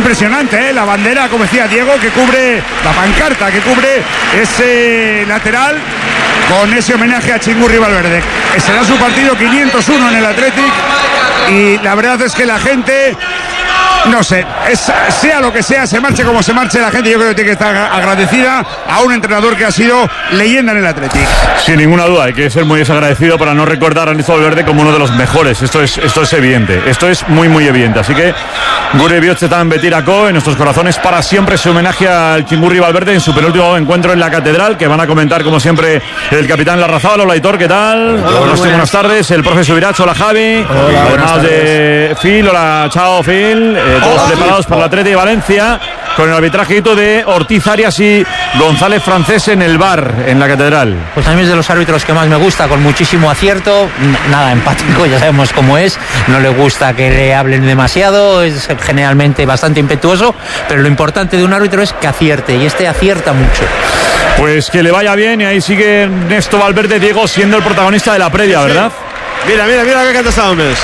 impresionante, la bandera, como decía Diego, que cubre la pancarta, que cubre ese lateral con ese homenaje a Chingurri Valverde. Será su partido 501 en el Athletic y la verdad es que la gente, no sé, sea lo que sea, se marche como se marche, la gente yo creo que tiene que estar agradecida a un entrenador que ha sido leyenda en el Athletic. Sin ninguna duda, hay que ser muy desagradecido para no recordar a Ernesto Valverde como uno de los mejores. Esto es evidente, esto es muy muy evidente. Así que gure bihotzetan betirako, en nuestros corazones para siempre ese homenaje al Chingurri Valverde en su penúltimo encuentro en la Catedral, que van a comentar como siempre el capitán Larrazábal. Hola Aitor, ¿qué tal? Hola, buenas tardes. El profe Subirach, hola Javi. Hola, además de Phil, hola, chao Phil. Todos preparados para el Athletic de Valencia, con el arbitrajito de Ortiz Arias y González Francés en el VAR, en la Catedral. Pues a mí es de los árbitros que más me gusta, con muchísimo acierto, nada empático, ya sabemos cómo es, no le gusta que le hablen demasiado, es generalmente bastante impetuoso, pero lo importante de un árbitro es que acierte, y este acierta mucho. Pues que le vaya bien, y ahí sigue Ernesto Valverde, Diego, siendo el protagonista de la previa, ¿verdad? Mira que canta esta hombres.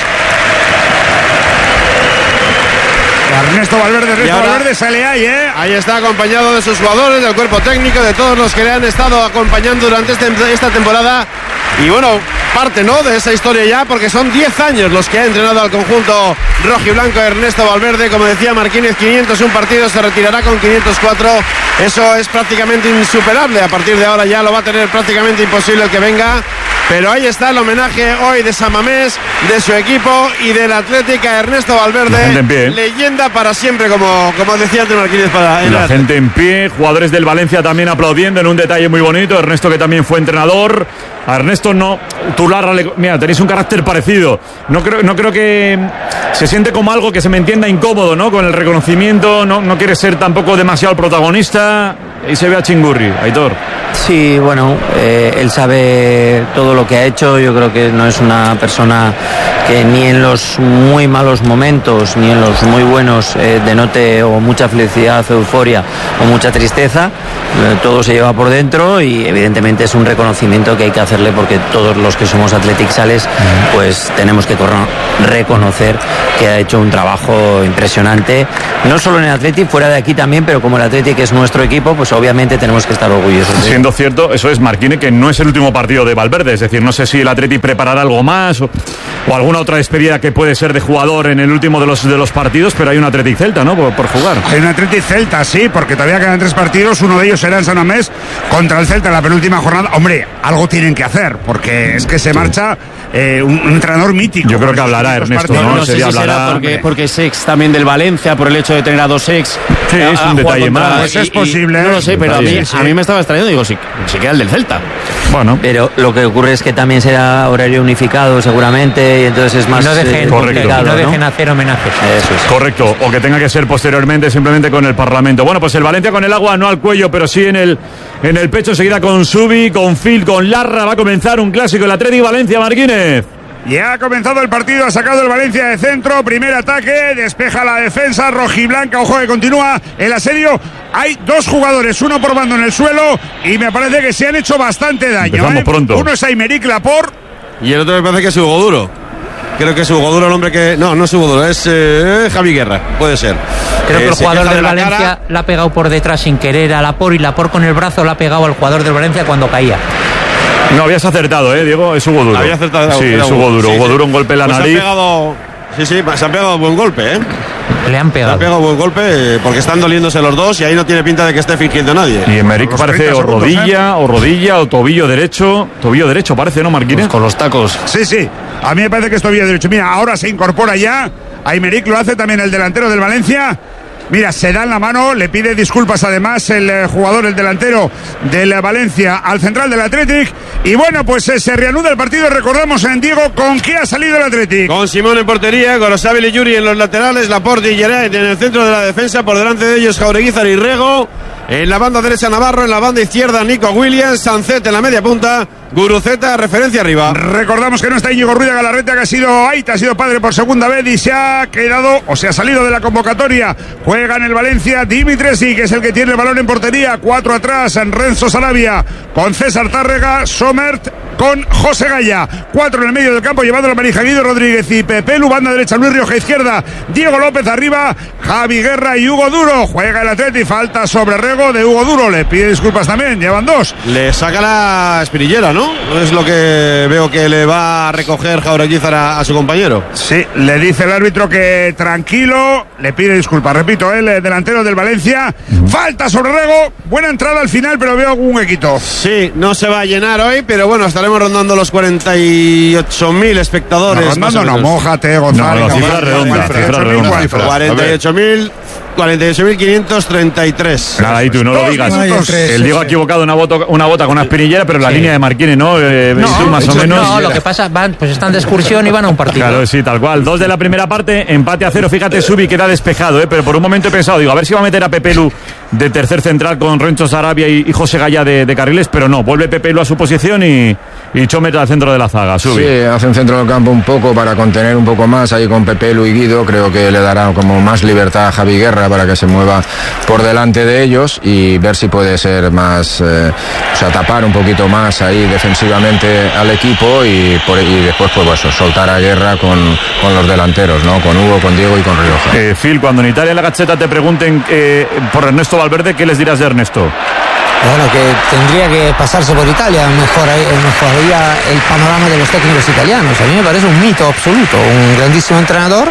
Ernesto Valverde sale ahí, Ahí está acompañado de sus jugadores, del cuerpo técnico, de todos los que le han estado acompañando durante esta temporada. Y bueno, parte, ¿no?, de esa historia ya, porque son 10 años los que ha entrenado al conjunto rojiblanco Ernesto Valverde. Como decía Marquínez, 501 partidos, se retirará con 504. Eso es prácticamente insuperable. A partir de ahora ya lo va a tener prácticamente imposible el que venga. Pero ahí está el homenaje hoy de San Mamés, de su equipo y del Athletic a Ernesto Valverde, leyenda para siempre, como decía antes Marquínez. La gente en pie, jugadores del Valencia también aplaudiendo en un detalle muy bonito. Ernesto, que también fue entrenador. A Ernesto no, tú Larra, mira, tenéis un carácter parecido. No creo que se siente como algo que se me entienda incómodo, ¿no? Con el reconocimiento, no quiere ser tampoco demasiado el protagonista. Ahí se ve a Chingurri, Aitor. Sí, bueno, él sabe todo lo que ha hecho. Yo creo que no es una persona que ni en los muy malos momentos ni en los muy buenos denote o mucha felicidad, euforia o mucha tristeza. Todo se lleva por dentro y evidentemente es un reconocimiento que hay que hacerle, porque todos los que somos atleticales pues tenemos que reconocer que ha hecho un trabajo impresionante, no solo en el Athletic, fuera de aquí también, pero como el Athletic es nuestro equipo, pues obviamente tenemos que estar orgullosos. Siendo cierto, eso es, Marquine, que no es el último partido de Valverde, es decir, no sé si el Athletic preparará algo más o alguna otra despedida que puede ser de jugador en el último de los partidos, pero hay un Athletic Celta, ¿no?, por jugar. Hay un Athletic Celta, sí, porque todavía quedan 3 partidos, uno de ellos será en San Mamés contra el Celta en la penúltima jornada. Hombre, algo tienen que hacer, porque es que se marcha un entrenador mítico. Yo creo que hablará Ernesto, ¿no? No sé si será porque es ex también del Valencia, por el hecho de tener a 2 ex. Sí, es un detalle más. Pues es posible. No lo sé, pero a mí me estaba extrañando, digo, si queda el del Celta. Bueno. Pero lo que ocurre es que también será horario unificado seguramente, y entonces es más complicado. No dejen hacer homenajes. Eso es. Correcto, o que tenga que ser posteriormente simplemente con el Parlamento. Bueno, pues el Valencia con el agua no al cuello, pero sí en el pecho, enseguida con Subi, con Phil, con Larra. Va a comenzar un clásico, el Athletic Valencia, Marquínez. Ya ha comenzado el partido, ha sacado el Valencia de centro, primer ataque, despeja la defensa rojiblanca, ojo que continúa el asedio. Hay 2 jugadores, uno por bando en el suelo, y me parece que se han hecho bastante daño. Empezamos pronto. Uno es Aymeric Laporte y el otro me parece que es Hugo Duro. Creo que es Hugo Duro el hombre que... No es Hugo Duro, es Javi Guerra, puede ser. Creo que el jugador del Valencia la ha pegado por detrás sin querer a Laporte, y Laporte con el brazo la ha pegado al jugador del Valencia cuando caía. No, habías acertado, Diego, es Hugo Duro. Había acertado. Sí, es Hugo Duro. Hugo Duro, un golpe en la nariz. Se han pegado buen golpe, Le han pegado. Se han pegado buen golpe porque están doliéndose los dos y ahí no tiene pinta de que esté fingiendo nadie. Y Aymeric parece o rodilla o tobillo derecho. Tobillo derecho parece, ¿no, Marquínez? Pues con los tacos. Sí. A mí me parece que es tobillo derecho. Mira, ahora se incorpora ya. Aymeric lo hace también el delantero del Valencia. Mira, se dan la mano, le pide disculpas además el jugador, el delantero del Valencia al central del Athletic. Y bueno, pues se reanuda el partido. Recordamos en Diego con qué ha salido el Athletic. Con Simón en portería, Gorosabel y Yuri en los laterales, Laporte y Geray en el centro de la defensa, por delante de ellos Jaureguizar y Rego. En la banda derecha Navarro, en la banda izquierda Nico Williams, Sancet en la media punta, Guruceta, referencia arriba. Recordamos que no está Íñigo Ruiz de Galarreta, que ha sido padre por segunda vez y se ha salido de la convocatoria. Juega en el Valencia Dimitresi, que es el que tiene el balón en portería. 4 atrás, en Renzo Sarabia, con César Tárrega, Somert, con José Gaya. 4 en el medio del campo, llevando la manija Guido Rodríguez y Pepelu. Banda derecha Luis Rioja, izquierda Diego López, arriba Javi Guerra y Hugo Duro. Juega el Atleti, falta sobre Rego de Hugo Duro. Le pide disculpas también, llevan 2. Le saca la espinillera, ¿no? Es lo que veo que le va a recoger Jaureguizar a su compañero. Sí, le dice el árbitro que tranquilo, le pide disculpas. Repito, el delantero del Valencia. Falta sobre Rego, buena entrada al final, pero veo algún huequito. Sí, no se va a llenar hoy, pero bueno, estaremos rondando los 48.000 espectadores. No, rondando no, mójate, Gonzalo. No, cifra redonda. 48.533. Nada, ahí tú no lo digas. El Diego ha equivocado una bota con una espinillera, pero la línea de Marquini, ¿no? Tú más o menos. No, lo que pasa, pues están de excursión y van a un partido. Claro, sí, tal cual. 2 de la primera parte, empate a 0. Fíjate, Subi queda despejado, pero por un momento he pensado, digo, a ver si va a meter a Pepelu de tercer central con Rencho Sarabia y José Gaya de carriles, pero no, vuelve Pepelu a su posición y Chomet al centro de la zaga. Subi. Sí, hace un centro del campo un poco para contener un poco más ahí con Pepelu y Guido. Creo que le dará como más libertad a Javi Guerra para que se mueva por delante de ellos y ver si puede ser más, o sea, tapar un poquito más ahí defensivamente al equipo y después pues eso, soltar a Guerra con los delanteros, ¿no? Con Hugo, con Diego y con Rioja. Phil, cuando en Italia en la Gazzetta te pregunten por Ernesto Valverde, ¿qué les dirás de Ernesto? Bueno, que tendría que pasarse por Italia, mejoraría el panorama de los técnicos italianos. A mí me parece un mito absoluto, un grandísimo entrenador.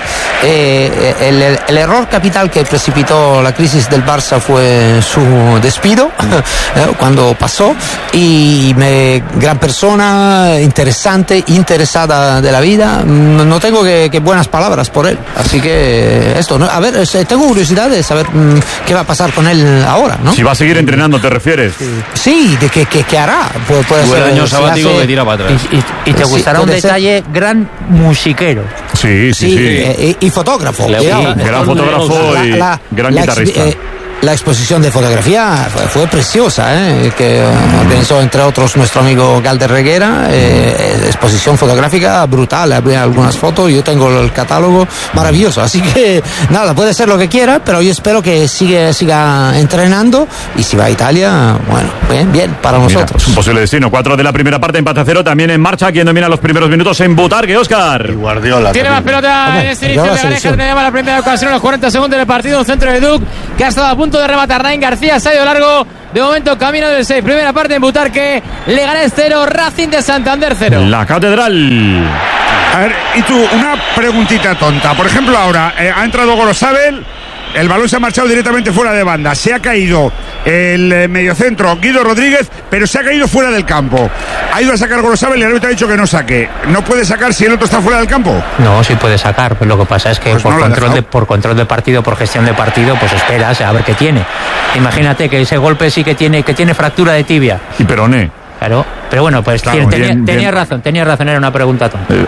El error capital que precipitó la crisis del Barça fue su despido cuando pasó, y gran persona, interesante, interesada de la vida. No tengo que buenas palabras por él, así que esto, ¿no? A ver, tengo curiosidad de saber qué va a pasar con él ahora, ¿no? Si va a seguir entrenando, ¿te refieres? Sí, de qué hará. Puede ser año sabático que tira para atrás. Y te gustará un detalle, gran musiquero. Sí. Y fotógrafo. Gran fotógrafo y gran guitarrista. La exposición de fotografía fue preciosa, que organizó entre otros nuestro amigo Galder Reguera. Exposición fotográfica brutal, había algunas fotos, yo tengo el catálogo maravilloso, así que nada, puede ser lo que quiera, pero yo espero que siga entrenando, y si va a Italia, bueno, bien para nosotros. Mira, es un posible destino. 4 de la primera parte, empate a 0, también en marcha. Quien domina los primeros minutos en Butarque, Óscar. Y Guardiola. Tiene más pelota en este inicio de la Aleja, tenemos la primera ocasión en los 40 segundos del partido, un centro de Duc que ha estado a punto de rematar. Nain García se ha ido largo, de momento camino del 6. Primera parte en Butarque, Leganés 0, Racing de Santander 0. La Catedral. A ver, y tú, una preguntita tonta. Por ejemplo, ahora ha entrado Gorosabel, el balón se ha marchado directamente fuera de banda, se ha caído el mediocentro Guido Rodríguez, pero se ha caído fuera del campo. Ha ido a sacar Gorosabel y el árbitro ha dicho que no saque. ¿No puede sacar si el otro está fuera del campo? No, sí puede sacar, pero lo que pasa es que pues por control de partido, por gestión de partido, pues esperas a ver qué tiene. Imagínate que ese golpe sí que tiene fractura de tibia. Y peroné. Claro, pero bueno, pues claro, tenía razón, era una pregunta tonta. Pero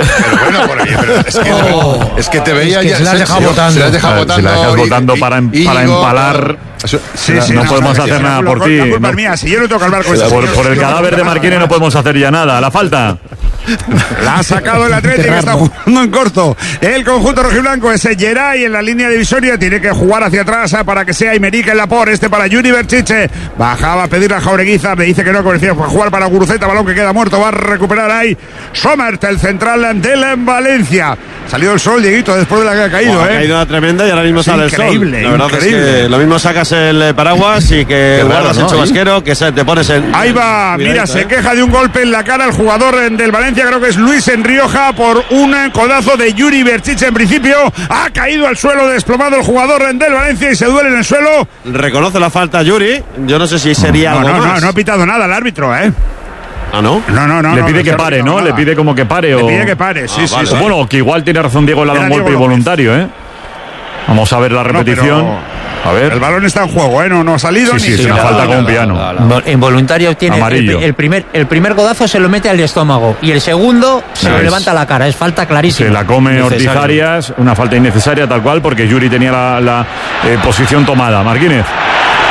bueno, es que te veía ya. Se la has dejado votando. Se la has dejado votando para empalar. No podemos hacer nada por ti. La culpa es mía, si yo no tengo que hablar con Por el cadáver de Marquini no podemos hacer ya nada. La falta. La ha sacado el Atlético, que está jugando en corto. El conjunto rojiblanco, ese Geray en la línea divisoria, tiene que jugar hacia atrás para que sea Imeric en la por. Para Yuri Berchiche. Bajaba a pedir a Jaureguizar, le dice que no, que decía, pues jugar para Guruceta, balón que queda muerto, va a recuperar ahí Somert, el central del Valencia. Salió el sol, Dieguito, después de la que ha caído. Ha caído una tremenda y ahora mismo sale el sol. La verdad es que lo mismo sacas el paraguas y que guardas el chubasquero, que te pones en... Ahí va, mira, se queja de un golpe en la cara el jugador del Valencia, creo que es Luis en Rioja, por un codazo de Yuri Berchiche. En principio ha caído al suelo, desplomado el jugador del Valencia y se duele en el suelo. Reconoce la falta Yuri, yo no sé si sería algo más. No ha pitado nada el árbitro, ¿Ah, no? No. Le pide que pare, ¿no? Le pide como que pare. Le pide que pare, sí. Bueno, que igual tiene razón Diego, le ha dado un golpe involuntario, Vamos a ver la repetición. A ver. El balón está en juego, no ha salido. Sí, una falta con un piano. Involuntario tiene amarillo. El primer codazo se lo mete al estómago y el segundo se lo levanta a la cara. Es falta clarísima. Se la come Ortiz Arias, una falta innecesaria tal cual, porque Yuri tenía la posición tomada. Marquínez.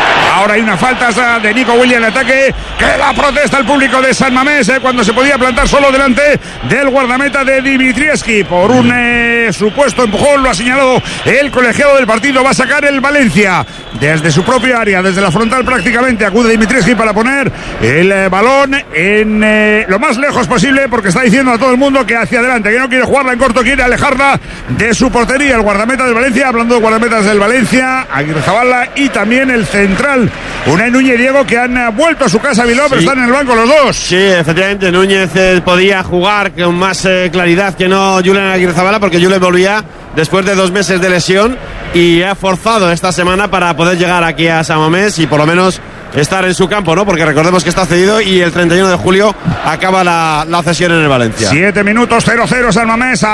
Ahora hay una falta de Nico Williams en ataque, que la protesta el público de San Mamés cuando se podía plantar solo delante del guardameta de Dimitrievski por un supuesto empujón. Lo ha señalado el colegiado del partido. Va a sacar el Valencia desde su propia área, desde la frontal prácticamente. Acude Dimitrievski para poner el balón en lo más lejos posible, porque está diciendo a todo el mundo que hacia adelante, que no quiere jugarla en corto, quiere alejarla de su portería. El guardameta del Valencia, hablando de guardametas del Valencia, Aguirrezabala y también el central Unai Núñez, Diego, que han vuelto a su casa Bilbao, pero están en el banco los dos. Sí, efectivamente, Núñez podía jugar con más claridad que no Julen Aguirrezabala, porque Julen volvía después de 2 meses de lesión y ha forzado esta semana para poder llegar aquí a San Mamés y por lo menos estar en su campo, ¿no? Porque recordemos que está cedido y el 31 de julio acaba la cesión en el Valencia. 7 minutos, 0-0 San Mamés.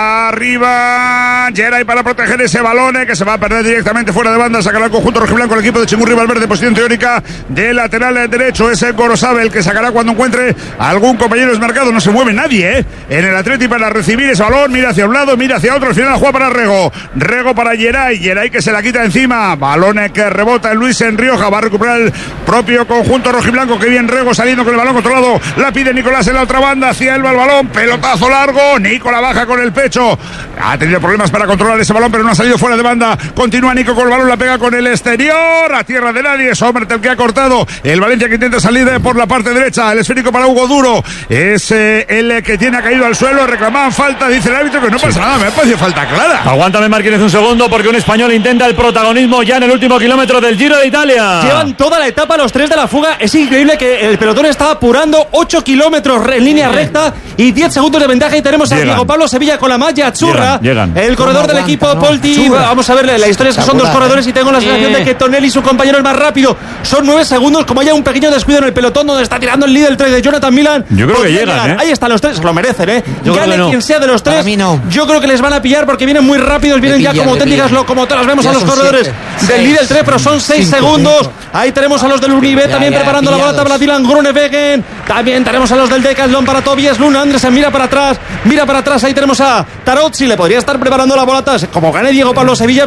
Arriba Geray para proteger ese balón que se va a perder directamente fuera de banda. Sacará el conjunto rojiblanco el equipo de Chingurri Valverde. Posición teórica de lateral derecho. Ese Gorosabel, el que sacará cuando encuentre algún compañero desmarcado. No se mueve nadie en el Atleti para recibir ese balón. Mira hacia un lado, mira hacia otro. Al final la juega para Rego. Rego para Geray. Geray que se la quita encima. Balón que rebota en Luis en Rioja. Va a recuperar el propio conjunto rojiblanco. Que bien Rego saliendo con el balón controlado. La pide Nicolás en la otra banda. Hacia él va el balón. Pelotazo largo. Nico la baja con el pecho. Ha tenido problemas para controlar ese balón, pero no ha salido fuera de banda. Continúa Nico con el balón. La pega con el exterior. A tierra de nadie. Sommertel que ha cortado. El Valencia que intenta salir por la parte derecha. El esférico para Hugo Duro. Es el que tiene caído al suelo. Reclamaban falta. Dice el árbitro que no pasa nada. Me ha parecido falta clara. Aguántame, Martínez, un segundo, porque un español intenta el protagonismo ya en el último kilómetro del Giro de Italia. Llevan toda la etapa los 3 de la fuga. Es increíble que el pelotón está apurando 8 kilómetros en línea recta y 10 segundos de ventaja. Y tenemos a Diego Pablo Sevilla con la malla churra. Llegan. El corredor del equipo, Polti. Vamos a ver, la historia es que son 2 corredores y tengo la sensación de que Tonelli, su compañero, es más rápido. Son 9 segundos. Como haya un pequeño descuido en el pelotón donde está tirando el líder 3 de Jonathan Milan. Yo creo que llegan, Ahí están los 3. Se lo merecen, Yo Gane creo que quien sea de los 3. No. Yo creo que les van a pillar porque vienen muy rápidos. Vienen ya como auténticas locomotoras. Vemos a los corredores del líder 3, pero son 6 segundos. Ahí tenemos a los del Unive también preparando la bola para Dylan Groenewegen. También tenemos a los del Decathlon para Tobias Lund. Andresen mira para atrás. Ahí tenemos a Tarozzi. Le podría estar preparando la bola. Como gane Diego Pablo Sevilla,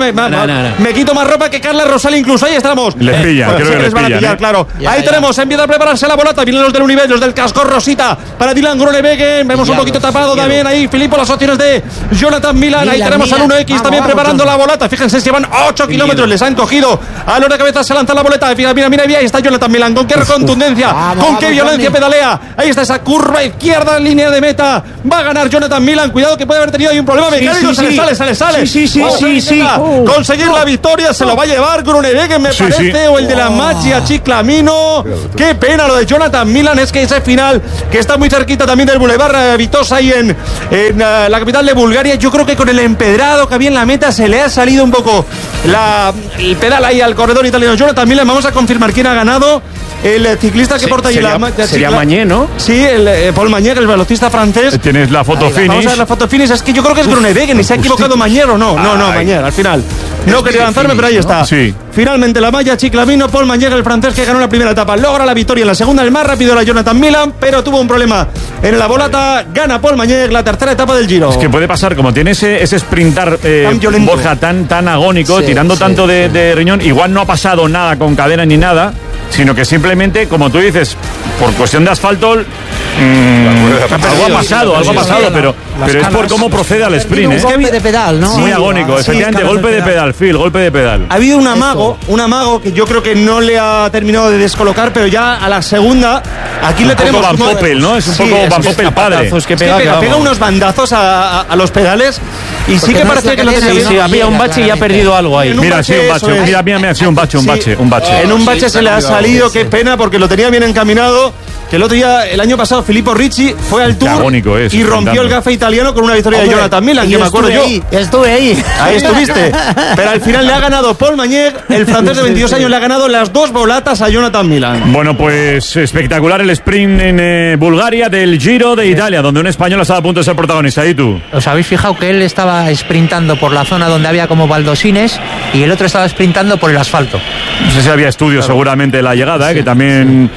me quito más ropa que Carla Rosal incluso. Ahí estamos. Les pillan, creo que les van a pillar, claro. Ahí tenemos, empieza a prepararse la bolata. Vienen los del Unive, los del casco Rosita para Dylan Groenewegen. Vemos un poquito tapado también ahí Filippo, las opciones de Jonathan Milan. Ahí tenemos al 1X también preparando la bolata. Fíjense, se llevan 8 kilómetros. Les han cogido a la hora de cabeza. Se lanza la boleta. Mira, ahí está Jonathan Milan. Con qué contundencia, con qué violencia pedalea. Ahí está esa curva izquierda en línea de meta. Va a ganar Jonathan Milan. Cuidado que puede haber tenido ahí un problema mecánico. Se le sale. Sí. Conseguir la victoria. Se lo va a llevar Groenewegen, me parece. O el de la Maggia Ciclamino. Qué pena lo de Jonathan Milan. Es que ese final que está muy cerquita también del Boulevard Vitosa ahí en la capital de Bulgaria. Yo creo que con el empedrado que había en la meta se le ha salido un poco el pedal ahí al corredor italiano Jonathan Milan. Vamos a confirmar quién ha ganado. El ciclista que porta allí sería Mañé, ¿no? Sí, Paul Mañé, el velocista francés. Tienes la foto finish. Vamos a ver la foto finish. Es que yo creo que es Groenewegen y se ha equivocado Mañé o no. No, Mañé, al final. No quería lanzarme, pero ahí está. Sí. Finalmente la malla Ciclamino, Paul Mañé, el francés que ganó la primera etapa, logra la victoria. En la segunda, el más rápido era Jonathan Milan, pero tuvo un problema en la volata. Gana Paul Mañé la tercera etapa del Giro. Es que puede pasar, como tiene ese sprintar Borja tan agónico, tirando tanto de riñón. Igual no ha pasado nada con cadena ni nada, sino que simplemente, como tú dices, por cuestión de asfalto, algo ha pasado, pero es por cómo procede al sprint. Es golpe de pedal, ¿no? Muy agónico, efectivamente, golpe de pedal, Phil, golpe de pedal. Ha habido un amago que yo creo que no le ha terminado de descolocar, pero ya a la segunda, aquí le tenemos Van Poppel, ¿no? Es un poco Van Poppel padre. Que pega unos bandazos a los pedales y sí que parece que lo tenía. Sí, había un bache y ha perdido algo ahí. Mira, sí, un bache. Mira, sí, un bache. En un bache se le ha salido, qué pena, porque lo tenía bien encaminado. Que el otro día, el año pasado, Filippo Ricci fue al Tour y rompió el gafe italiano con una victoria de Jonathan Milan, que me acuerdo yo. Estuve ahí. Ahí estuviste. Pero al final le ha ganado Paul Mañé, el francés de 22 años, le ha ganado las 2 volatas a Jonathan Milan. Bueno, pues espectacular el sprint en Bulgaria del Giro de Italia, donde un español estaba a punto de ser protagonista. ¿Y tú? ¿Os habéis fijado que él estaba sprintando por la zona donde había como baldosines y el otro estaba sprintando por el asfalto? No sé si había estudios seguramente de la llegada, que también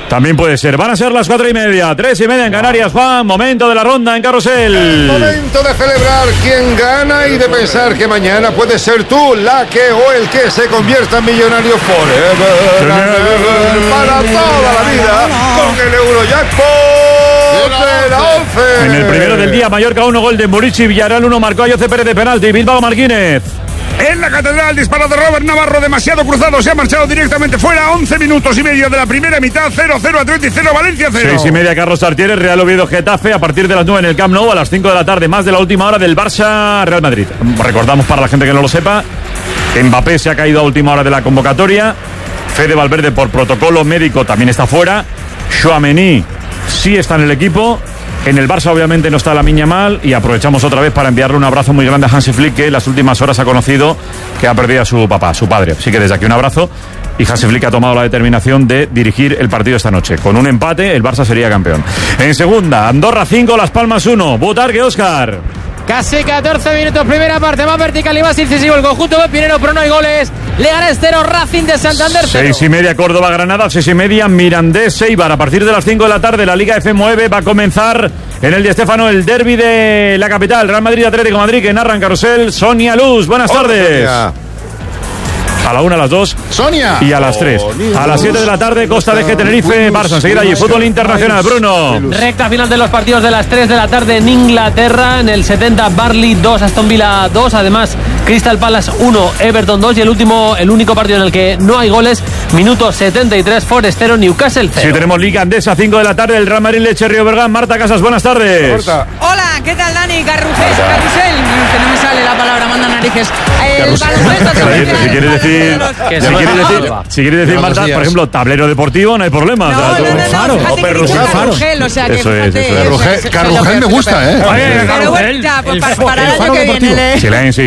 También puede ser. Van a ser las 4:30, 3:30 en Canarias, Juan. Momento de la ronda en Carrusel. El momento de celebrar quién gana y de pensar que mañana puede ser tú la que o el que se convierta en millonario forever para toda la vida con el Eurojackpot de la 11. En el primero del día, Mallorca 1, gol de Murici, Villarreal 1, marcó a José Pérez de penalti. Bilbao Marquínez. En la Catedral, disparo de Robert Navarro, demasiado cruzado, se ha marchado directamente fuera. 11 minutos y medio de la primera mitad, 0-0 Atleti 0, Valencia 0. 6:30, Carlos Tartiere, Real Oviedo Getafe, a partir de las 9 en el Camp Nou, a las 5 de la tarde, más de la última hora del Barça Real Madrid. Recordamos para la gente que no lo sepa, Mbappé se ha caído a última hora de la convocatoria, Fede Valverde por protocolo médico también está fuera, Tchouaméni sí está en el equipo. En el Barça obviamente no está Lamine Yamal y aprovechamos otra vez para enviarle un abrazo muy grande a Hansi Flick, que en las últimas horas ha conocido que ha perdido a su papá, su padre. Así que desde aquí un abrazo, y Hansi Flick ha tomado la determinación de dirigir el partido esta noche. Con un empate el Barça sería campeón. En segunda, Andorra 5, Las Palmas 1, Butarque, Óscar. Casi 14 minutos, primera parte, más vertical y más incisivo el conjunto de Pinero, pero no hay goles. Leganés 0, Racing de Santander 0. 6:30, Córdoba, Granada, 6:30, Mirandés, Eibar. A partir de las 5 de la tarde, la Liga F9 va a comenzar en el Di Stéfano el derbi de la capital, Real Madrid, Atlético de Madrid, que narra en Carrusel Sonia Luz. Buenas tardes. A la 1, a las 2 Sonia y a las 3. A las 7 de la tarde, Costa de G, Tenerife, Barça. Enseguida allí, fútbol internacional. Bruno. Recta final de los partidos de las 3 de la tarde en Inglaterra. En el 70, Burnley 2, Aston Villa 2. Además, Crystal Palace 1, Everton 2. Y el único partido en el que no hay goles, minuto 73, Forest 0, Newcastle 0. Sí, tenemos Liga Andesa, 5 de la tarde, el Real Madrid, Leche, Río Bergán. Marta Casas, buenas tardes. Hola, ¿qué tal, Dani? Carrusel, que no me sale la palabra, manda narices. El baloncesto. Si quieres decir, si quieres decir, Marta, por ejemplo, tablero deportivo, no hay problema. No, Carrugel, o sea que eso es. Carrugel me gusta, ¿eh? Pero bueno, ya, pues para el año que viene.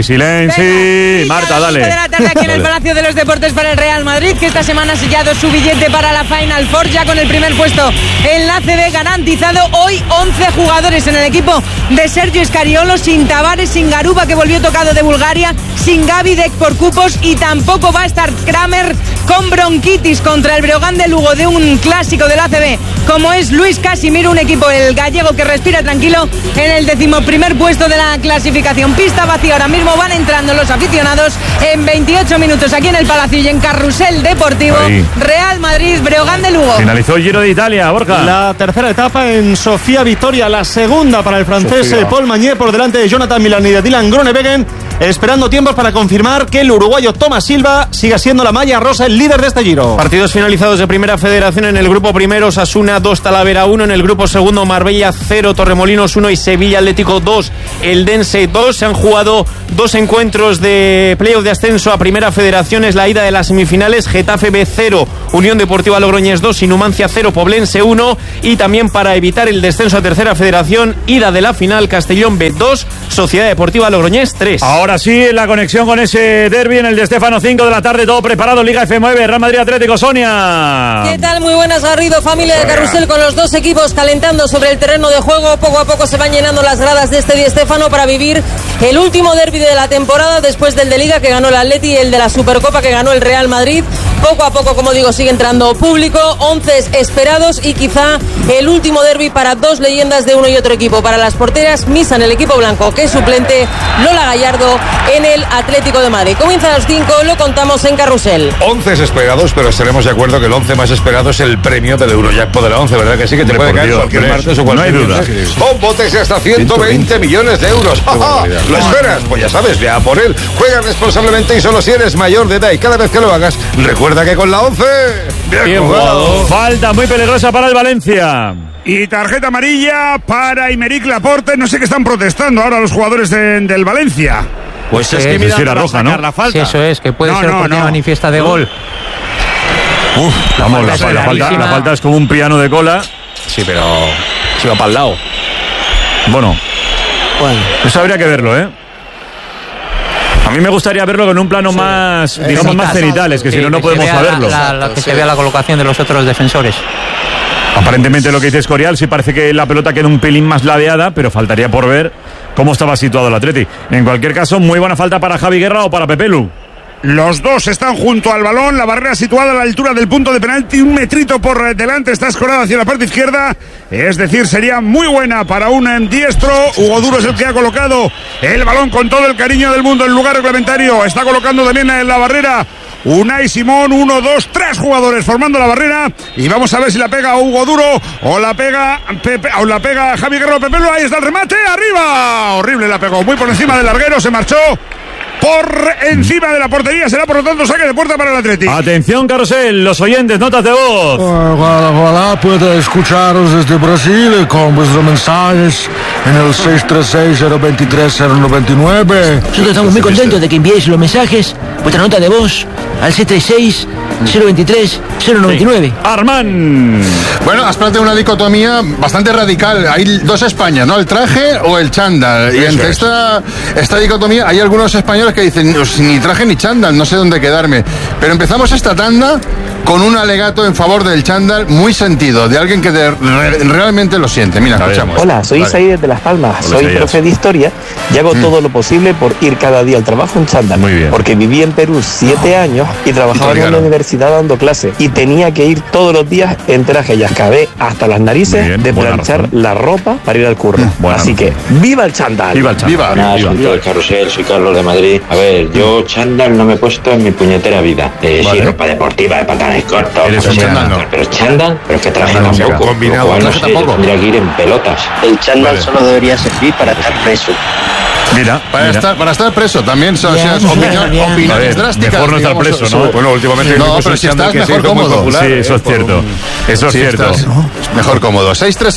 Silencio. Marta, dale. 5 de la tarde aquí en el Palacio de los Deportes para el Real Madrid, que esta semana ha sellado su billete para la Final Four, ya con el primer puesto en la ACB garantizado. Hoy 11 jugadores en el equipo de Sergio Scariolo, sin Tavares, sin Garuba, que volvió tocado de Bulgaria, sin Gavi Deck por cupos, y tampoco va a estar Kramer con bronquitis contra el Breogán de Lugo de un clásico del ACB, como es Luis Casimiro, un equipo, el gallego, que respira tranquilo en el 11º puesto de la clasificación. Pista vacía, ahora mismo van entrando los aficionados en 28 minutos aquí en el Palacio y en Carrusel Deportivo. Ahí. Real Madrid, Breogán de Lugo. Finalizó el Giro de Italia, Borja. La tercera etapa en Sofía Vitoria, la segunda para el francés Paul Magnier, por delante de Jonathan Milan y de Dylan Groenewegen, esperando tiempos para confirmar que el uruguayo Thomas Silva siga siendo la malla rosa, el líder de este Giro. Partidos finalizados de Primera Federación. En el grupo primero, Osasuna 2, Talavera 1. En el grupo segundo, Marbella 0, Torremolinos 1 y Sevilla Atlético 2, Eldense 2. Se han jugado 2 encuentros de playoff de ascenso a Primera Federación. Es la ida de las semifinales: Getafe B 0, Unión Deportiva Logroñés 2 y Numancia 0, Poblense 1. Y también, para evitar el descenso a Tercera Federación, ida de la final: Castellón B 2, Sociedad Deportiva Logroñés 3. Ahora sí, la conexión con ese derbi en el Di Stéfano, 5 de la tarde, todo preparado. Liga F9, Real Madrid Atlético. Sonia. ¿Qué tal? Muy buenas, Garrido, familia de Carrusel, con los dos equipos calentando sobre el terreno de juego. Poco a poco se van llenando las gradas de este Di Stéfano para vivir el último derbi de la temporada, después del de Liga que ganó el Atleti y el de la Supercopa que ganó el Real Madrid. Poco a poco, como digo, sigue entrando público, 11 esperados y quizá el último derbi para dos leyendas de uno y otro equipo. Para las porteras, Misa en el equipo blanco, que es suplente, Lola Gallardo en el Atlético de Madrid. Comienza a las 5, lo contamos en Carrusel. 11 esperados, pero estaremos de acuerdo que el 11 más esperado es el premio del Eurojackpot de la 11, ¿verdad que sí? Que te puede caer cualquier martes o cualquier duda. Con botes de hasta 120 millones de euros. ¿Lo esperas? Pues ya sabes, ve a por él. Juega responsablemente y solo si eres mayor de edad. Y cada vez que lo hagas, recuerda que con la 11... Bien jugado. Falta muy peligrosa para el Valencia. Y tarjeta amarilla para Aymeric Laporte. No sé qué están protestando ahora los jugadores del Valencia. Pues es que era roja, ¿no? La falta. Sí, eso es, que puede ser porque manifiesta de gol. Vamos, la falta es como un piano de cola. Sí, pero se va para el lado. Bueno, eso habría que verlo, ¿eh? A mí me gustaría verlo con un plano más, digamos, más cenitales, que si no podemos saberlo. Que se vea la colocación de los otros defensores. Aparentemente lo que dice Escorial, sí parece que la pelota queda un pelín más ladeada, pero faltaría por ver cómo estaba situado el Atleti. En cualquier caso, muy buena falta para Javi Guerra o para Pepelu. Los dos están junto al balón, la barrera situada a la altura del punto de penalti, un metrito por delante, está escorada hacia la parte izquierda, es decir, sería muy buena para un diestro. Hugo Duro es el que ha colocado el balón con todo el cariño del mundo en lugar reglamentario, está colocando también en la barrera Unai Simón, 1, 2, 3 jugadores formando la barrera, y vamos a ver si la pega Hugo Duro o la pega Javi Guerrero. Pepelu, ahí está el remate, arriba, horrible, la pegó muy por encima del larguero, se marchó por encima de la portería, será por lo tanto saque de puerta para el Atlético. Atención, Carrusel, los oyentes, notas de voz. Ojalá pueda escucharos desde Brasil con vuestros mensajes en el 636-023-099. Nosotros estamos muy contentos de que enviéis los mensajes, vuestra nota de voz al 636-023-099. Sí. Armán. Bueno, has planteado una dicotomía bastante radical. Hay dos Españas, ¿no? El traje o el chándal. Y entre esta dicotomía hay algunos españoles que dicen ni traje ni chándal, no sé dónde quedarme. Pero empezamos esta tanda con un alegato en favor del chándal muy sentido, de alguien que realmente lo siente. Mira, escuchamos. Hola, soy Isaí desde Las Palmas. Soy profe de historia y hago todo lo posible por ir cada día al trabajo en chándal. Muy bien. Porque viví en Perú 7 años y trabajaba en una universidad dando clases y tenía que ir todos los días en traje y acabé hasta las narices de planchar la ropa para ir al curro. Así que ¡viva el chándal! ¡Viva el chándal! Soy el Carrusel, soy Carlos de Madrid. A ver, yo chándal no me he puesto en mi puñetera vida. Sí, ropa deportiva, de pantalones cortos. Pero chándal, pero es que traje tampoco. Combinado, no sé, yo tendría que ir en pelotas. El chándal solo debería servir para estar preso. Mira, para estar preso también, opiniones drásticas. Mejor no estar preso, ¿no? Bueno, últimamente pero si estás mejor cómodo. Sí, eso es cierto. Eso es cierto. Mejor cómodo.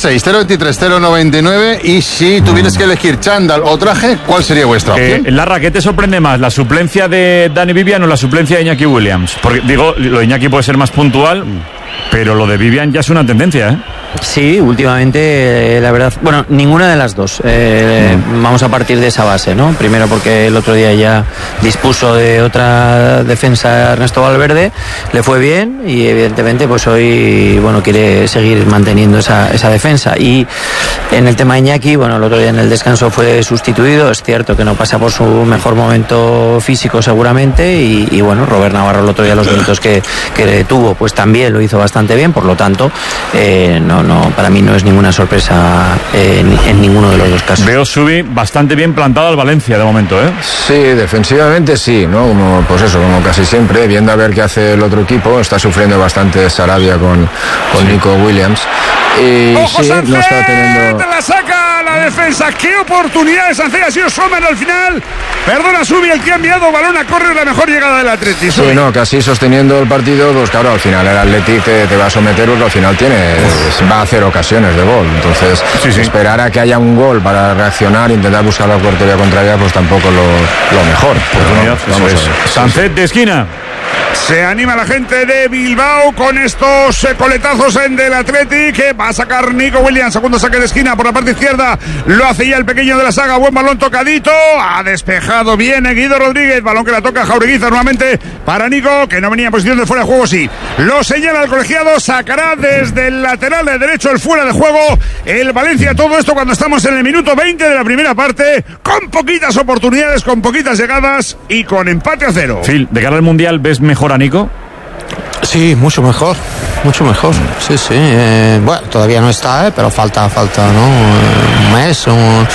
636-023-099. Y si tuvieras que elegir chándal o traje, ¿cuál sería vuestra opción? Larra, ¿qué te sorprende más? ¿La suplencia de Dani Vivian o la suplencia de Iñaki Williams? Porque digo, lo de Iñaki puede ser más puntual, pero lo de Vivian ya es una tendencia, ¿eh? Sí, últimamente, la verdad, bueno, ninguna de las dos. Vamos a partir de esa base, ¿no? Primero porque el otro día ya dispuso de otra defensa Ernesto Valverde, le fue bien y evidentemente pues hoy, bueno, quiere seguir manteniendo esa defensa. Y en el tema de Iñaki, bueno, el otro día en el descanso fue sustituido, es cierto que no pasa por su mejor momento físico seguramente y bueno, Robert Navarro el otro día los minutos que tuvo, pues también lo hizo bastante bien, por lo tanto, no, para mí no es ninguna sorpresa en ninguno de los dos casos. Veo Subi bastante bien plantado al Valencia de momento, ¿eh? Sí, defensivamente sí, ¿no? Como casi siempre, viendo a ver qué hace el otro equipo, está sufriendo bastante Sarabia con Nico Williams. Y ¡ojo, sí, Sánchez! no está teniendo... La saca la defensa. ¡Qué oportunidades! Sánchez ha sido Sommer al final. Perdona, Subi, el que ha enviado balón a córner, la mejor llegada del Atleti. Sí, no, casi sosteniendo el partido, pues claro, al final el Atleti te va a someter porque al final va a hacer ocasiones de gol. Entonces, esperar a que haya un gol para reaccionar, intentar buscar la portería contraria, pues tampoco lo mejor. Oportunidad, vamos a ver. Sánchez de esquina. Se anima la gente de Bilbao con estos coletazos en del Athletic, que va a sacar Nico Williams, segundo saque de esquina por la parte izquierda, lo hace ya el pequeño de la saga, buen balón tocadito, ha despejado bien Guido Rodríguez, balón que la toca Jaureguizar nuevamente para Nico, que no venía en posición de fuera de juego, sí, lo señala el colegiado, sacará desde el lateral de derecho el fuera de juego, el Valencia, todo esto cuando estamos en el minuto 20 de la primera parte, con poquitas oportunidades, con poquitas llegadas y con empate a 0. Phil, de cara al Mundial, ¿ves mejor a Nico? Sí, mucho mejor, sí. Bueno, todavía no está, pero falta, ¿no? Un mes,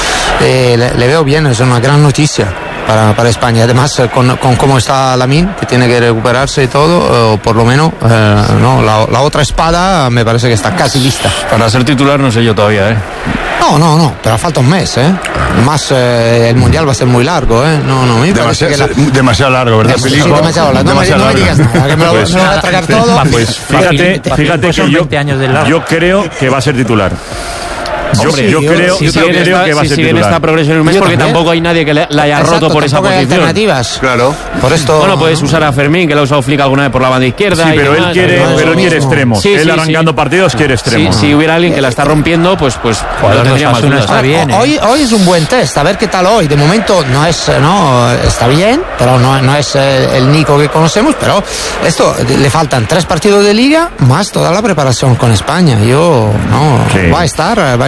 le veo bien, es una gran noticia para España. Además, con cómo está Lamine, que tiene que recuperarse y todo, por lo menos, no, la otra espada me parece que está casi lista. Para ser titular no sé yo todavía, ¿eh? No, pero falta un mes, ¿eh? Más el Mundial va a ser muy largo, ¿eh? No, me parece que demasiado largo, ¿verdad, Felipe? Sí, demasiado largo. No me digas nada, que me lo voy a tragar todo. Pues fíjate que yo creo que va a ser titular. Yo creo que va a ser sigue en esta progresión en un mes, porque tampoco hay nadie que la haya roto por esa posición. Alternativas. Claro. Por esto. Bueno, puedes usar a Fermín, que lo ha usado Flick alguna vez por la banda izquierda. Sí, pero él quiere extremos. Él arrancando partidos quiere extremos. Si hubiera alguien que la está rompiendo, pues jugador tendría más dudas. Está bien. Hoy es un buen test, a ver qué tal hoy. De momento está bien, pero no es el Nico que conocemos, pero esto le faltan 3 partidos de liga más toda la preparación con España. Va a estar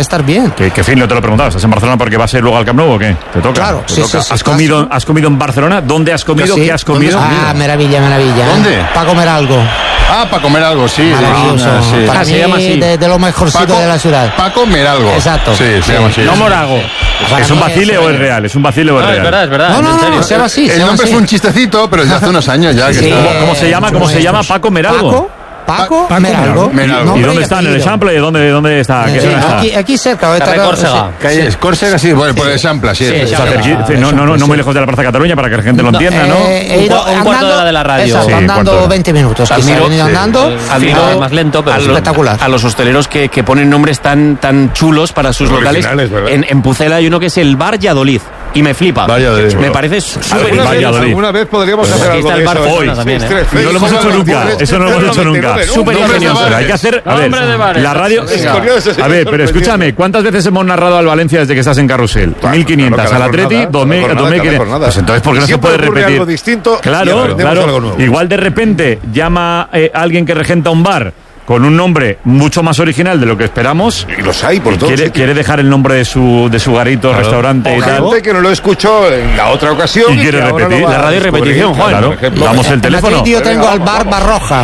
estar bien. Que fin, no te lo preguntaba. ¿Estás en Barcelona porque vas a ir luego al Camp Nou o qué? ¿Te toca? Claro, ¿Te sí, toca? sí, ¿Has comido en Barcelona? ¿Dónde has comido? Sí. ¿Qué has comido? Ah, maravilla. ¿Dónde? Para comer algo. Ah, para comer algo, sí. Maravilloso. Sí. Para se mí, llama así. de lo mejorcito de la ciudad. Para comer algo. Exacto. Sí, se llama así. No Morago. ¿Es un vacile o es real? ¿Es un vacile o es real? Es verdad. No, se llama así. El nombre es un chistecito, pero ya hace unos años ya. Sí. ¿Cómo se llama? ¿Cómo se llama? ¿Paco Meralgo? Paco Meralgo. ¿Y dónde está? ¿En el Eixample? ¿Dónde está? ¿Qué zona está? Aquí cerca. Córcega. Calle Córcega, sí, bueno, por el Eixample, sí. No muy lejos de la Plaza Cataluña para que la gente lo entienda, ¿no? He ido un cuarto de hora de la radio. Exacto, Sí, andando cuarto. 20 minutos. He venido andando. Más lento, pero espectacular. A los hosteleros que ponen nombres tan chulos para sus locales. En Pucela hay uno que es el Bar Valladolid. Y me flipa. Valladolid. Me parece súper alguna vez podríamos hacer algo de eso. Hoy también, No lo hemos hecho nunca. Eso no lo hemos hecho nunca. Súper ingenioso. Pero hay que hacer. A ver, la radio. A ver, pero escúchame, ¿cuántas veces hemos narrado al Valencia desde que estás en Carrusel? 1500. Al Atleti, 2500. Pues entonces, ¿por qué no se puede repetir? Algo distinto. Claro. Igual de repente llama alguien que regenta un bar con un nombre mucho más original de lo que esperamos. Y los hay por todos. Quiere dejar el nombre de su garito, restaurante y tal. Gente que no lo escuchó en la otra ocasión. Y quiere repetir. La radio y repetición, Juan. Claro. Damos el teléfono. Yo tengo al bar Barroja.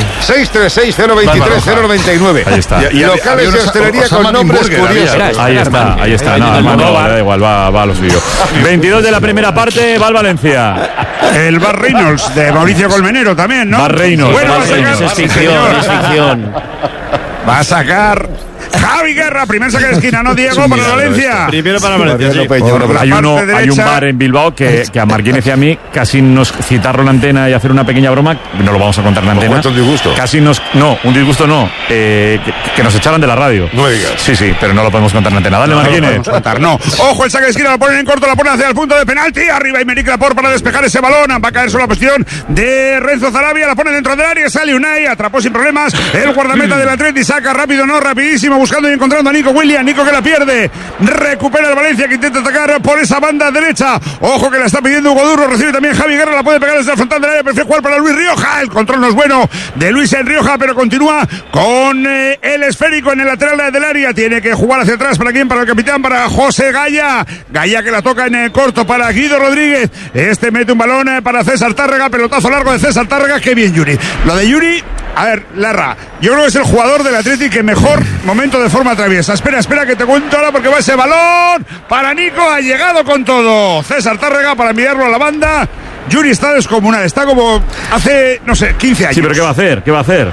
636-023-099. Ahí está. Y locales de hostelería con nombres curiosos. Ahí está. No, da igual, va a lo suyo. 22 de la primera parte, va al Valencia. El Bar Reynolds de Mauricio Colmenero también, ¿no? Bar Reynolds. Bueno, va a sacar. Es ficción. Va a sacar Javi Guerra, primer saque de esquina, ¿no, Diego? Para Valencia. Primero para Valencia. Hay un bar en Bilbao que a Marquínez y a mí casi nos citarlo en la antena y hacer una pequeña broma, no lo vamos a contar en la antena. ¿Un disgusto? Un disgusto no, que nos echaran de la radio. No digas. Sí, pero no lo podemos contar en la antena. Dale, Marquínez. No. Ojo, el saque de esquina lo ponen en corto, la ponen hacia el punto de penalti. Arriba Aymeric Laporte para despejar ese balón. Va a caer sobre la posición de Renzo Zarabia. La pone dentro del área. Sale Unai. Atrapó sin problemas el guardameta del Atleti. Saca rápido, no rapidísimo. Buscando y encontrando a Nico Williams. Nico que la pierde. Recupera el Valencia que intenta atacar por esa banda derecha. Ojo que la está pidiendo Hugo Duro. Recibe también Javi Guerra. La puede pegar desde el frontal del área. Prefiere jugar para Luis Rioja. El control no es bueno de Luis en Rioja, pero continúa con el esférico en el lateral del área. Tiene que jugar hacia atrás. ¿Para quién? Para el capitán, para José Gaya. Gaya que la toca en el corto para Guido Rodríguez. Este mete un balón para César Tárrega. Pelotazo largo de César Tárrega. Qué bien, Yuri. Lo de Yuri, a ver, Larra, yo creo que es el jugador del Atleti que mejor momento de forma atraviesa. Espera que te cuento ahora porque va ese balón para Nico. Ha llegado con todo César Tárrega para enviarlo a la banda. Yuri está descomunal. Está como hace, no sé, 15 años. Sí, pero ¿qué va a hacer?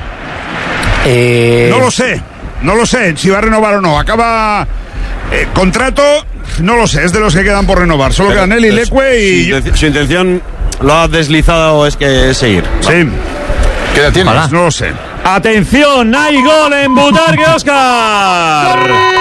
No lo sé si va a renovar o no. Acaba contrato, no lo sé, es de los que quedan por renovar. Solo quedan él y Leque y... Su intención lo ha deslizado, es que es seguir. Sí. ¿Qué edad tienes? No lo sé. ¡Atención! ¡Hay gol en Butarque, Óscar!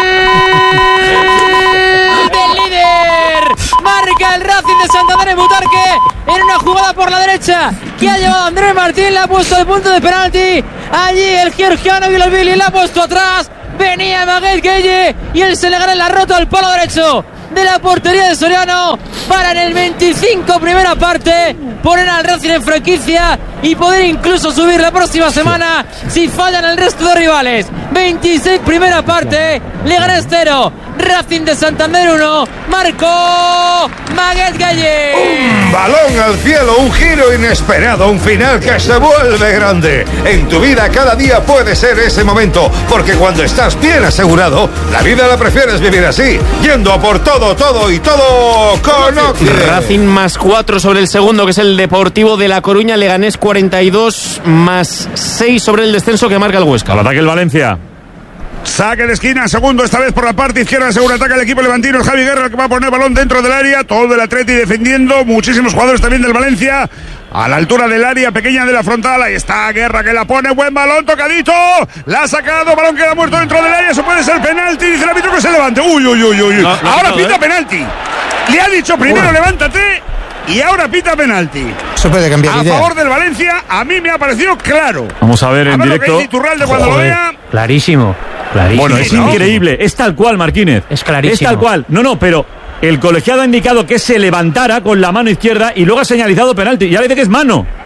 ¡Del líder! Marca el Racing de Santander en Butarque en una jugada por la derecha que ha llevado Andrés Martín, le ha puesto el punto de penalti. Allí el georgiano Villalbili le ha puesto atrás. Venía Maguette Gueye y el Senegal le ha roto al palo derecho de la portería de Soriano para en el 25 primera parte poner al Racing en franquicia y poder incluso subir la próxima semana si fallan el resto de rivales. 26 primera parte, Leganés 0, Racing de Santander 1, marcó Maguette Gueye. Un balón al cielo, un giro inesperado, un final que se vuelve grande. En tu vida cada día puede ser ese momento, porque cuando estás bien asegurado, la vida la prefieres vivir así, yendo a por todo y todo con Occidente. Racing más 4 sobre el segundo, que es el Deportivo de La Coruña. Leganés 42 más 6 sobre el descenso que marca el Huesca. Al ataque el Valencia. Saque de esquina, segundo esta vez por la parte izquierda, seguro ataca el equipo levantino, el Javi Guerra, el que va a poner balón dentro del área, todo el Atleti defendiendo, muchísimos jugadores también del Valencia, a la altura del área pequeña de la frontal. Ahí está Guerra que la pone, buen balón, tocadito, la ha sacado, balón queda muerto dentro del área, eso puede ser penalti, dice el árbitro que se levante. Uy. Ahora pita penalti. Le ha dicho primero levántate y ahora pita penalti. Eso puede cambiar a favor del Valencia. A mí me ha parecido claro. Vamos a ver en directo. Lo que dice Iturralde cuando lo vea. Clarísimo. Bueno, es increíble. Es tal cual, Marquínez. Es clarísimo. Es tal cual. No, pero el colegiado ha indicado que se levantara con la mano izquierda y luego ha señalizado penalti. Y ahora dice que es mano.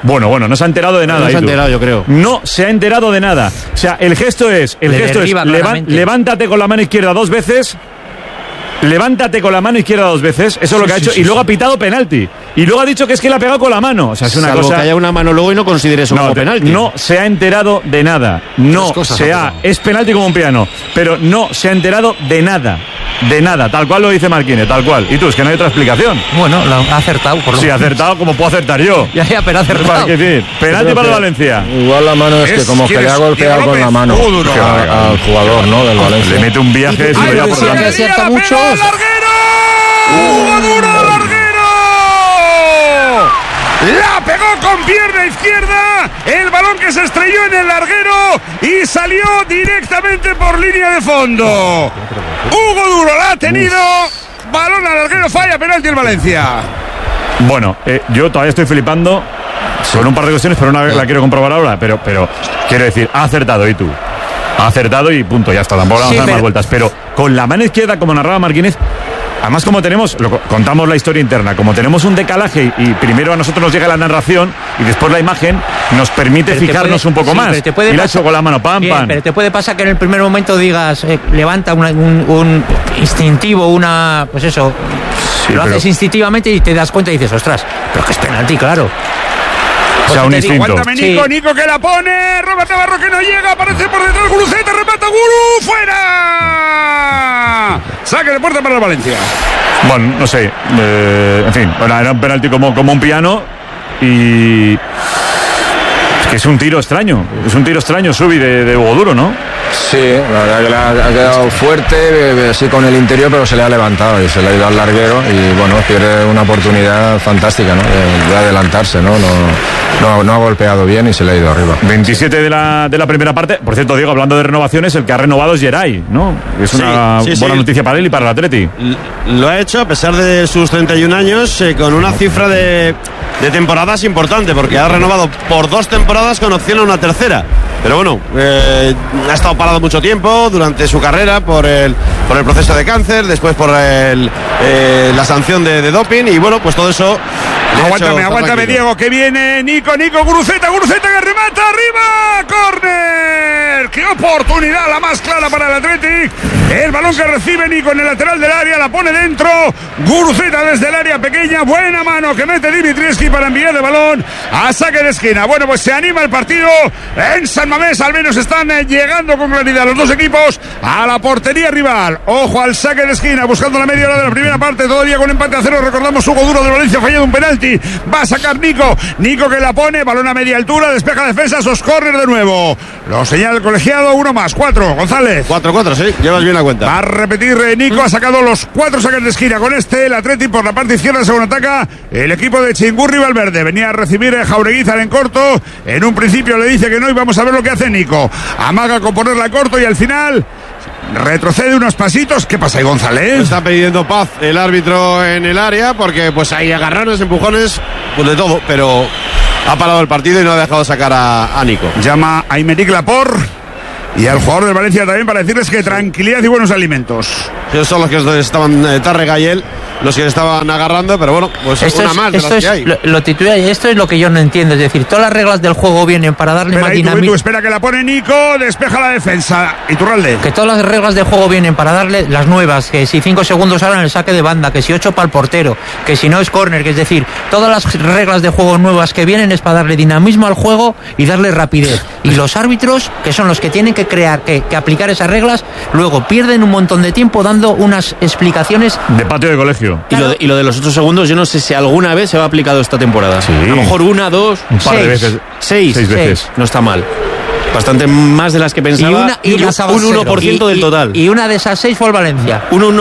Bueno, no se ha enterado de nada. No se ha enterado, yo creo. No se ha enterado de nada. O sea, el gesto es levántate con la mano izquierda 2 veces. Levántate con la mano izquierda 2 veces. Eso es lo que ha hecho. Y luego ha pitado penalti. Y luego ha dicho que es que le ha pegado con la mano. O sea, es una Salvo cosa. que haya una mano luego y no considere eso como penalti. No se ha enterado de nada. Es penalti como un piano. Pero no se ha enterado de nada. De nada. Tal cual lo dice Marquínez. Tal cual. Y tú, es que no hay otra explicación. Bueno, lo ha acertado. Sí, ha acertado como puedo acertar yo. Ya, pero ha acertado. Penalti para el Valencia. Igual la mano es que como que le ha golpeado con la mano al jugador, ¿no? Del Valencia. Le mete un viaje. Si lo por delante. Acierta mucho. ¡Hugo Duro, larguero! La pegó con pierna izquierda. El balón que se estrelló en el larguero y salió directamente por línea de fondo. Hugo Duro la ha tenido. Balón al larguero, falla, penalti el Valencia. Bueno, yo todavía estoy flipando con un par de cuestiones, pero una vez la quiero comprobar ahora. Pero quiero decir, ha acertado y tú. Ha acertado y punto, ya está. Tampoco vamos a dar más vueltas. Pero con la mano izquierda, como narraba Marquínez. Además, como contamos la historia interna, como tenemos un decalaje y primero a nosotros nos llega la narración y después la imagen, nos permite fijarnos un poco más. Y la ha hecho con la mano, pam. Pero te puede pasar que en el primer momento digas, levanta un instintivo, pues eso, lo haces instintivamente y te das cuenta y dices, ostras, pero que es penalti, claro. O sea, un instinto. Aguántame, Nico, Nico que la pone. Robert Navarro que no llega. Aparece por detrás Guruceta. Remata Guru. ¡Fuera! Saque de puerta para el Valencia. Bueno, no sé. En fin, era un penalti como un piano. Y. Es que es un tiro extraño. Es un tiro extraño, Subi, de Hugo Duro, ¿no? Sí, la verdad que le ha quedado fuerte, sí, con el interior, pero se le ha levantado y se le ha ido al larguero y bueno, pierde una oportunidad fantástica, ¿no? De adelantarse, ¿no? No ha golpeado bien y se le ha ido arriba. 27 de la primera parte. Por cierto, Diego, hablando de renovaciones, el que ha renovado es Geray, ¿no? Es una buena noticia para él y para el Atleti. Lo ha hecho a pesar de sus 31 años, con una cifra de temporadas importante, porque ha renovado por 2 temporadas con opción a una tercera. Pero bueno, ha estado parado mucho tiempo durante su carrera por el proceso de cáncer, después por la sanción de doping y bueno, pues todo eso. Aguántame, Diego, que viene Nico, Guruceta que remata arriba, córner. ¡Qué oportunidad la más clara para el Athletic! El balón que recibe Nico en el lateral del área, la pone dentro. Guruceta desde el área pequeña, buena mano que mete Dimitrievski para enviar el balón a saque de esquina. Bueno, pues se anima el partido en San Mamés, al menos están llegando con claridad los dos equipos a la portería rival. Ojo al saque de esquina, buscando la media hora de la primera parte, todavía con empate a 0. Recordamos, Hugo Duro de Valencia ha fallado un penalti. Va a sacar Nico que la pone, balón a media altura, despeja defensa, esos córner de nuevo. Lo señala el colegiado, 1 más, 4. González. 4, sí, llevas bien la cuenta. Va a repetir Nico, ha sacado los 4 saques de esquina. Con el Atleti por la parte izquierda, según ataca el equipo de Chingurri Valverde. Venía a recibir Jaureguizar en corto. En un principio le dice que no y vamos a ver lo que hace Nico. Amaga con ponerla corto y al final retrocede unos pasitos. ¿Qué pasa ahí, González? Está pidiendo paz el árbitro en el área porque pues hay agarrones, empujones, pues de todo, pero ha parado el partido y no ha dejado sacar a Nico. Llama a Aymeric Laporte y al jugador de Valencia también para decirles que tranquilidad y buenos alimentos. Esos son los que estaban Tárrega y él, los que estaban agarrando, pero bueno, pues esto una más de las que hay. Lo titula, y esto es lo que yo no entiendo, es decir, todas las reglas del juego vienen para darle más dinamismo. Espera que la pone Nico, despeja la defensa. Iturralde. Que todas las reglas del juego vienen para darle las nuevas, que si 5 segundos ahora en el saque de banda, que si 8 para el portero, que si no es córner, que es decir, todas las reglas de juego nuevas que vienen es para darle dinamismo al juego y darle rapidez. Y los árbitros, que son los que tienen que crear, que aplicar esas reglas, luego pierden un montón de tiempo dando unas explicaciones de patio de colegio. Claro. Y lo de los 8 segundos, yo no sé si alguna vez se ha aplicado esta temporada. Sí. A lo mejor 1, 2, un par de veces. 6 veces. No está mal. Bastante más de las que pensaba. Y un 1% del total. Y una de esas 6 fue el Valencia.